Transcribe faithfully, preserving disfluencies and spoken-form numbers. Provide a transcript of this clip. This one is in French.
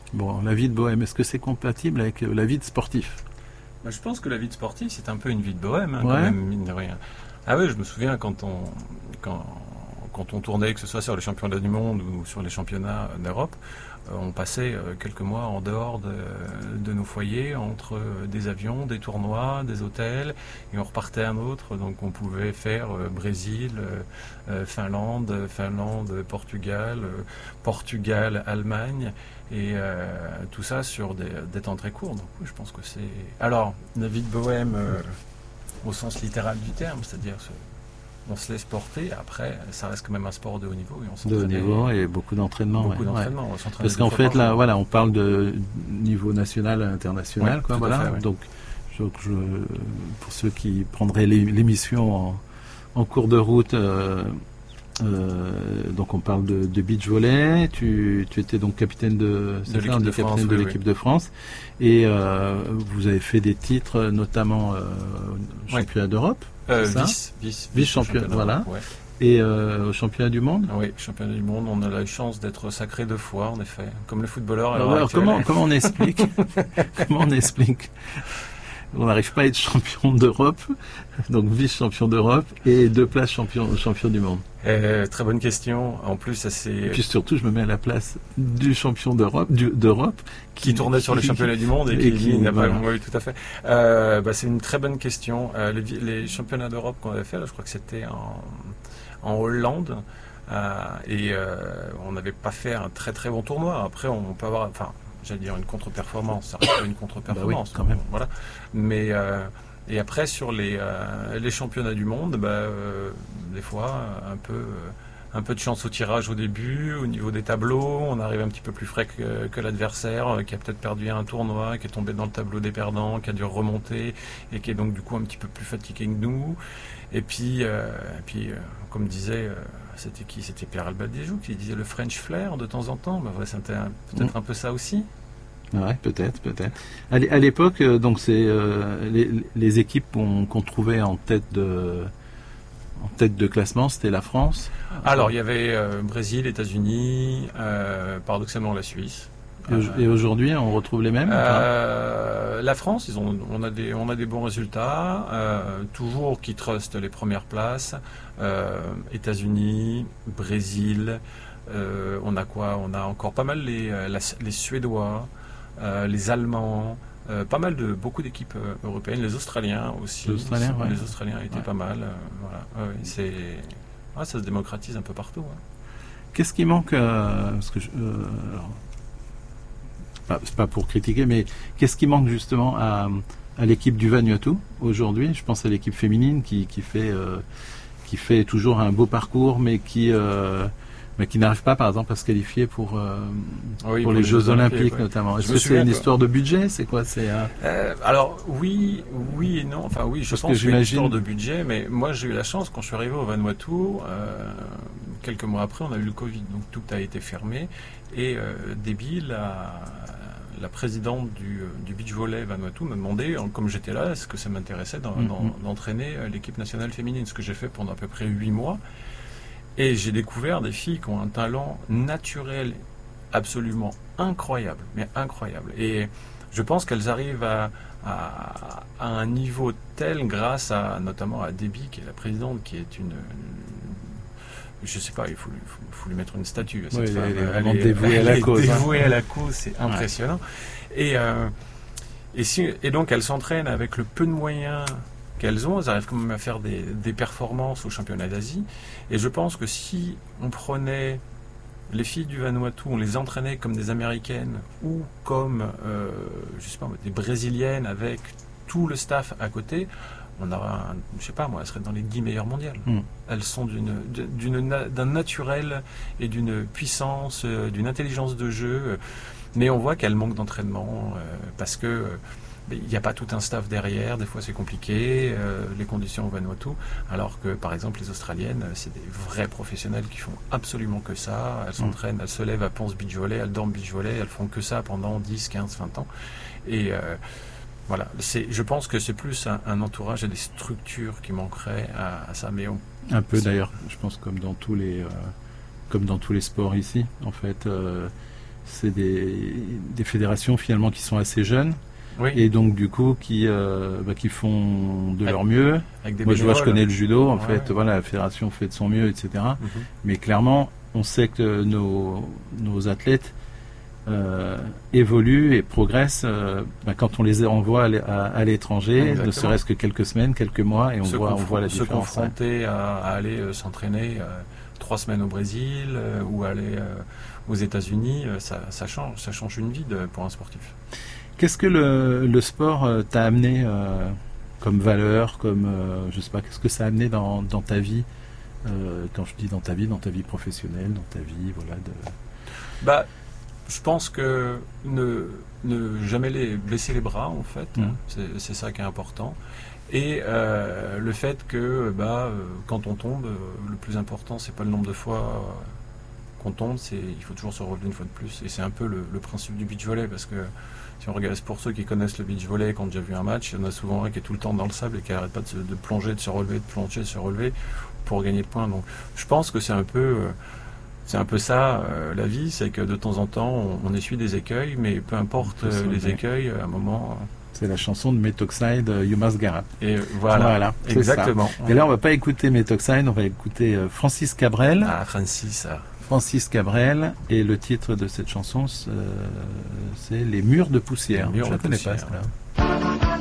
Bon, la vie de bohème, est-ce que c'est compatible avec la vie de sportif? Bah, je pense que la vie de sportif, c'est un peu une vie de bohème, hein, ouais. quand même, mine de rien. Ah oui, je me souviens quand on, quand, quand on tournait, que ce soit sur les championnats du monde ou sur les championnats d'Europe, euh, on passait euh, quelques mois en dehors de, de nos foyers, entre euh, des avions, des tournois, des hôtels, et on repartait à un autre. Donc on pouvait faire euh, Brésil, euh, euh, Finlande, Finlande, Portugal, euh, Portugal, Allemagne. Et euh, tout ça sur des, des temps très courts. Donc oui, je pense que c'est... Alors, la vie de bohème euh, au sens littéral du terme, c'est-à-dire ce... on se laisse porter, après ça reste quand même un sport de haut niveau. Et on de haut niveau et beaucoup d'entraînement. Beaucoup ouais, d'entraînement. Ouais. On s'entraîne Parce qu'en fait, là, voilà, on parle de niveau national et international. Ouais, quoi, voilà. fait, ouais. Donc, je, je, pour ceux qui prendraient l'émission en, en cours de route... Euh, Euh, donc on parle de, de beach volley. Tu, tu étais donc capitaine de, de l'équipe de, capitaine de, oui, l'équipe oui. de France et euh, vous avez fait des titres, notamment euh, championnat ouais. d'Europe. Euh, vice, vice, vice championnat, voilà. Ouais. Et euh, au championnat du monde. Oui, championnat du monde. On a la chance d'être sacré deux fois, en effet, comme le footballeur. Alors, alors comment, comment on explique Comment on explique On n'arrive pas à être champion d'Europe, donc vice-champion d'Europe et deux places champion, champion du monde. Euh, très bonne question. En plus, ça c'est. Et puis surtout, je me mets à la place du champion d'Europe, du, d'Europe qui, qui tournait sur le championnat du monde et, et qui, qui n'a voilà. pas. Oui, tout à fait. Euh, bah, c'est une très bonne question. Euh, les, les championnats d'Europe qu'on avait fait, là, je crois que c'était en, en Hollande. Euh, et euh, on n'avait pas fait un très très bon tournoi. Après, on peut avoir. Enfin, j'allais dire une contre-performance, ça reste une contre-performance, bah oui, quand même. Voilà. Mais euh, et après sur les euh, les championnats du monde, bah, euh, des fois un peu euh, un peu de chance au tirage au début, au niveau des tableaux, on arrive un petit peu plus frais que, que l'adversaire, euh, qui a peut-être perdu un tournoi, qui est tombé dans le tableau des perdants, qui a dû remonter et qui est donc du coup un petit peu plus fatigué que nous. Et puis euh, et puis euh, comme disait euh, c'était qui C'était Pierre Albadejou qui disait le French flair de temps en temps. Ben, ouais, c'était un, peut-être mmh. un peu ça aussi. Ouais, peut-être, peut-être. À l'époque, donc c'est euh, les, les équipes qu'on, qu'on trouvait en tête de en tête de classement, c'était la France. Alors il y avait euh, Brésil, États-Unis, euh, paradoxalement la Suisse. Et, euh, et aujourd'hui, on retrouve les mêmes euh, La France, ils ont, on a des, on a des bons résultats. Euh, toujours qui trustent les premières places. Euh, États-Unis, Brésil. Euh, on a quoi On a encore pas mal les, la, les Suédois, euh, les Allemands. Euh, pas mal de beaucoup d'équipes euh, européennes, les Australiens aussi. Les Australiens, sont, ouais. les Australiens étaient ouais. pas mal. Euh, voilà. Ouais, c'est, ouais, ça se démocratise un peu partout. Ouais. Qu'est-ce qui manque euh, parce que je, euh, alors, pas, c'est pas pour critiquer, mais qu'est-ce qui manque justement à, à l'équipe du Vanuatu aujourd'hui? Je pense à l'équipe féminine qui, qui fait euh, qui fait toujours un beau parcours, mais qui euh, mais qui n'arrive pas, par exemple, à se qualifier pour euh, oui, pour, pour les, les Jeux, Jeux Olympiques, Olympiques ouais. notamment. Est-ce je que c'est une quoi. histoire de budget? C'est quoi? C'est un... euh, alors oui, oui et non. Enfin oui, je Parce pense que, que c'est une histoire de budget, mais moi j'ai eu la chance quand je suis arrivé au Vanuatu. Euh, quelques mois après, on a eu le Covid, donc tout a été fermé. Et euh, Debbie, la, la présidente du, du beach volley Vanuatu, m'a demandé, comme j'étais là, est-ce que ça m'intéressait d'en, mm-hmm. d'entraîner l'équipe nationale féminine, ce que j'ai fait pendant à peu près huit mois. Et j'ai découvert des filles qui ont un talent naturel absolument incroyable, mais incroyable. Et je pense qu'elles arrivent à, à, à un niveau tel grâce à, notamment à Debbie, qui est la présidente, qui est une... Je sais pas, il faut, faut, faut lui mettre une statue à cette oui, femme. Elle est vraiment elle dévouée est, à la elle cause. Est dévouée hein. à la cause, c'est impressionnant. Ouais. Et, euh, et, si, et donc elles s'entraînent avec le peu de moyens qu'elles ont, elles arrivent quand même à faire des, des performances au championnat d'Asie. Et je pense que si on prenait les filles du Vanuatu, on les entraînait comme des Américaines ou comme, euh, je sais pas, des Brésiliennes avec tout le staff à côté, on aurait, un, je sais pas moi, elles seraient dans les dix meilleures mondiales. Mm. Elles sont d'une, d'une, d'un naturel et d'une puissance, d'une intelligence de jeu, mais on voit qu'elles manquent d'entraînement euh, parce que il n'y a pas tout un staff derrière, des fois c'est compliqué, euh, les conditions au Vanuatu, alors que par exemple les Australiennes, c'est des vrais professionnels qui font absolument que ça, elles s'entraînent, mmh. elles se lèvent, elles pensent beach volley, elles dorment beach volley, elles font que ça pendant dix, quinze, vingt ans. Et euh, voilà, c'est, je pense que c'est plus un, un entourage et des structures qui manqueraient à, à ça. Mais on, un peu d'ailleurs, je pense comme dans tous les, euh, comme dans tous les sports ici, en fait. Euh, c'est des, des fédérations finalement qui sont assez jeunes. Oui. Et donc du coup qui, euh, bah, qui font de avec, leur mieux. Avec des Moi je vois, je connais le judo, en ouais, fait, ouais. voilà, la fédération fait de son mieux, et cetera. Mm-hmm. Mais clairement, on sait que nos, nos athlètes euh, évoluent et progressent euh, bah, quand on les envoie à, à l'étranger, Exactement. ne serait-ce que quelques semaines, quelques mois, et on, voit, on voit la se différence. Se confronter ouais. à, à aller euh, s'entraîner euh, trois semaines au Brésil euh, ou aller euh, aux États-Unis, euh, ça, ça change, ça change une vie de, pour un sportif. Qu'est-ce que le, le sport euh, t'a amené euh, comme valeur, comme euh, je sais pas, qu'est-ce que ça a amené dans, dans ta vie euh, quand je dis dans ta vie, dans ta vie professionnelle, dans ta vie, voilà. De... Bah, je pense que ne, ne jamais les, baisser les bras, en fait, mmh. c'est, c'est ça qui est important. Et euh, le fait que bah, quand on tombe, le plus important, c'est pas le nombre de fois qu'on tombe, c'est il faut toujours se relever une fois de plus. Et c'est un peu le, le principe du beach volley, parce que si on regarde, pour ceux qui connaissent le beach volley, qui ont déjà vu un match, il y en a souvent un qui est tout le temps dans le sable et qui n'arrête pas de, se, de plonger, de se relever, de plonger, de se relever pour gagner de points. Donc je pense que c'est un peu, c'est un peu ça euh, la vie, c'est que de temps en temps on, on essuie des écueils, mais peu importe euh, les écueils, à un moment. Euh, c'est la chanson de Metoxide, You Must Get Up. Et voilà, voilà exactement. Et là on va pas écouter Metoxide, on va écouter euh, Francis Cabrel. Ah Francis. Ah. Francis Cabrel, et le titre de cette chanson, c'est Les Murs de poussière. Les murs Je ne de connais poussière. pas, ça.